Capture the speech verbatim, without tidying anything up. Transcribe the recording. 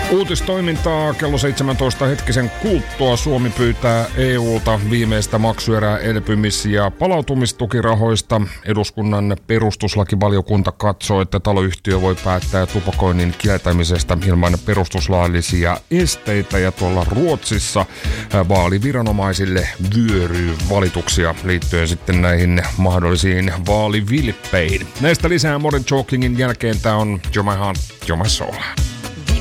Uutistoimintaa kello seitsemäntoista hetkisen kuluttua. Suomi pyytää E U:lta viimeistä maksuerää elpymis- ja palautumistukirahoista. Eduskunnan perustuslakivaliokunta katsoo, että taloyhtiö voi päättää tupakoinnin kieltämisestä ilman perustuslaillisia esteitä. Ja tuolla Ruotsissa vaaliviranomaisille vyöryy valituksia liittyen sitten näihin mahdollisiin vaalivilppeihin. Näistä lisää Modern Talkingin jälkeen. Tämä on You're My Heart, You're My Soul.